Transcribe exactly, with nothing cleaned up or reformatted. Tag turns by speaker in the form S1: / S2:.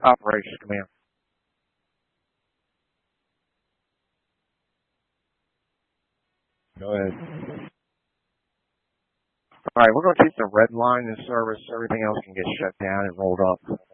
S1: Operations Command.
S2: Go ahead.
S1: All right, we're going to keep the red line in service. Everything else can get shut down and rolled up.